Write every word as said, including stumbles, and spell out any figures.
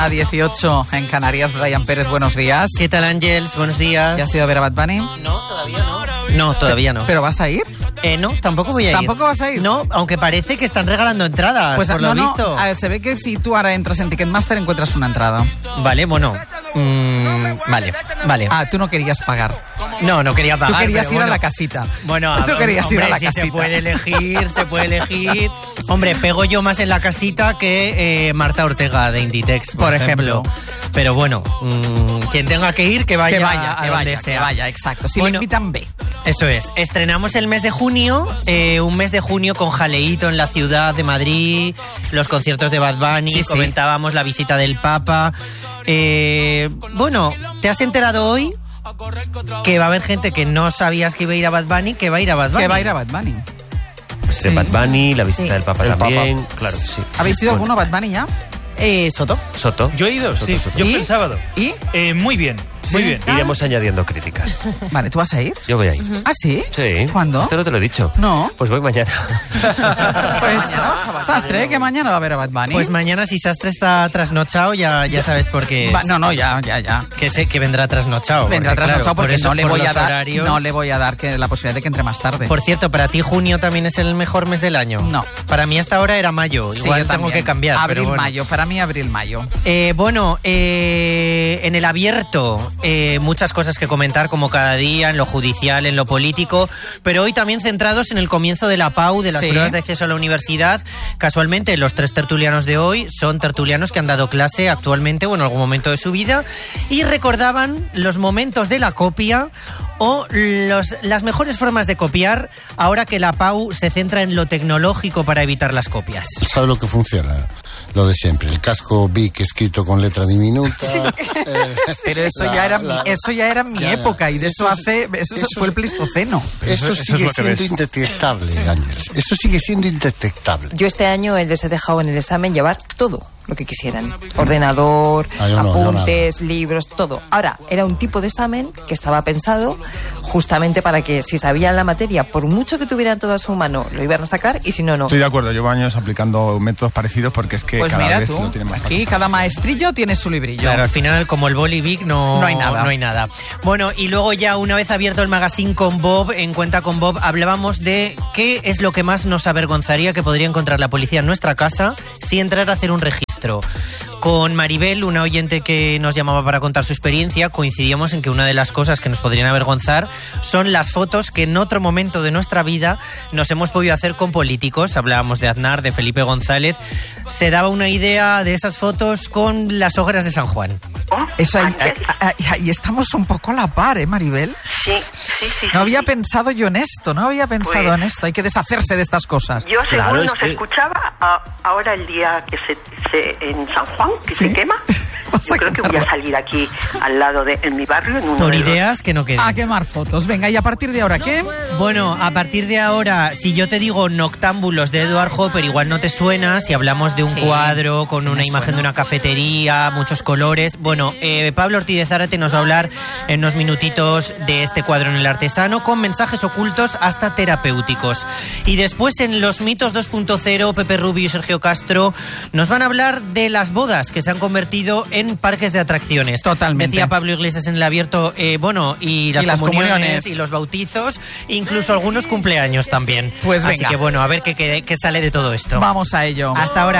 A dieciocho en Canarias, Brian Pérez, buenos días. ¿Qué tal, Ángels? Buenos días. ¿Ya has ido a ver a Bad Bunny? No, todavía no. No, todavía no. ¿Pero vas a ir? Eh, no, tampoco voy a ir. ¿Tampoco vas a ir? No, aunque parece que están regalando entradas, pues, por no, lo no, visto. A ver, se ve que si tú ahora entras en Ticketmaster encuentras una entrada. Vale, bueno. Mmm, vale, vale. Ah, tú no querías pagar. No, no quería pagar. Tú querías ir bueno, a la casita. Bueno, tú querías hombre, ir a la si casita. se puede elegir, se puede elegir. Hombre, pego yo más en la casita que eh, Marta Ortega de Inditex, por, por ejemplo. ejemplo. Pero bueno, mmm, quien tenga que ir, que vaya, que vaya, a que donde vaya, sea. que vaya, exacto. Si bueno, le invitan, ve. Eso es. Estrenamos el mes de junio, eh, un mes de junio con jaleíto en la ciudad de Madrid, los conciertos de Bad Bunny, sí, comentábamos sí. la visita del Papa. Eh, bueno, ¿te has enterado hoy que va a haber gente que no sabías que iba a ir a Bad Bunny, que va a ir a Bad Bunny? Que va a ir a Bad Bunny. Sí. De Bad Bunny, la visita sí. del Papa el también, Papa. claro, sí. ¿Habéis ido Bueno. alguno a Bad Bunny ya? Eh, Soto. ¿Soto? Yo he ido, Soto, sí. Soto. Yo ¿Y? fui el sábado. ¿Y? Eh, muy bien, muy ¿Sí? bien. Iremos añadiendo críticas. Vale, ¿tú vas a ir? Yo voy ahí. ¿Ah, sí? Sí. ¿Cuándo? Esto no te lo he dicho. No. Pues voy mañana. Pues, Sastre, que mañana va a ver a Bad Bunny. Pues mañana, si Sastre está trasnochado, ya, ya sabes por qué. Va, no, no, ya, ya, ya. Que sé que vendrá trasnochado. Vendrá porque, trasnochado claro, porque por eso, no le por voy a los dar, horarios. no le voy a dar que la posibilidad de que entre más tarde. Por cierto, ¿para ti junio también es el mejor mes del año? No. Para mí hasta ahora era mayo. Sí, Igual yo tengo también. que cambiar. Abril, pero bueno. mayo. Para mí, abril, mayo. Eh, bueno, eh, en el abierto, eh, muchas cosas que comentar, como cada día, en lo judicial, en lo político, pero hoy también centrados en el comienzo de la P A U, de las Sí. pruebas de acceso a la universidad. Casualmente, los tres tertulianos de hoy son tertulianos que han dado clase actualmente o en algún momento de su vida y recordaban los momentos de la copia o los, las mejores formas de copiar ahora que la P A U se centra en lo tecnológico para evitar las copias. ¿Sabe lo que funciona? Lo de siempre, el casco Bic escrito con letra diminuta. eh, Pero eso la- ya era la- mi, eso ya era mi ya, época y de eso, eso es- hace eso, eso fue el es- Pleistoceno. Eso, eso es sigue lo que siendo ves. indetectable, Ángels. Eso sigue siendo indetectable. Yo este año les he dejado en el examen llevar todo lo que quisieran. Ordenador, Ah, yo no, yo apuntes, libros, todo. Ahora, era un tipo de examen que estaba pensado justamente para que si sabían la materia, por mucho que tuvieran todo a su mano, lo iban a sacar y si no, no. Estoy de acuerdo, llevo años aplicando métodos parecidos porque es que Pues cada mira vez tú, lo tienen más aquí fácil. cada maestrillo tiene su librillo. Claro, al final, como el boli Vic, no, No hay nada. no hay nada. Bueno, y luego ya una vez abierto el magazine con Bob, en Cuenta con Bob, hablábamos de qué es lo que más nos avergonzaría que podría encontrar la policía en nuestra casa si entrara a hacer un registro. Con Maribel, una oyente que nos llamaba para contar su experiencia, coincidíamos en que una de las cosas que nos podrían avergonzar son las fotos que en otro momento de nuestra vida nos hemos podido hacer con políticos. Hablábamos de Aznar, de Felipe González. Se daba una idea de esas fotos con las hogueras de San Juan. Eso ahí, ahí- ahí- ahí estamos un poco a la par, ¿eh, Maribel? Sí, sí, sí. No sí, había sí. pensado yo en esto, no había pensado Pues- en esto. Hay que deshacerse de estas cosas. Yo, según Claro, es nos que- escuchaba, a- ahora el día que se, se- en San Juan, que Sí. se quema, Vas yo a creo que voy a quemarlo. salir aquí al lado de, en mi barrio, en uno Por de los- ideas que no queden. A quemar fotos. Venga, ¿y a partir de ahora qué? Bueno, a partir de ahora, si yo te digo Noctámbulos de Edward Hopper, igual no te suena. Si hablamos de un Sí, cuadro con sí me una imagen suena. de una cafetería, muchos colores. Bueno, eh, Pablo Ortiz de Zárate nos va a hablar en unos minutitos de este cuadro en el artesano, con mensajes ocultos hasta terapéuticos. Y después en Los Mitos dos punto cero, Pepe Rubio y Sergio Castro nos van a hablar de las bodas que se han convertido en parques de atracciones. Totalmente. Decía Pablo Iglesias en el abierto, eh, bueno, y las, Y las comuniones, comuniones. y los bautizos, incluso algunos cumpleaños también. Pues Así venga. que bueno, a ver qué, qué, qué sale de todo esto. Vamos a ello. Hasta ahora.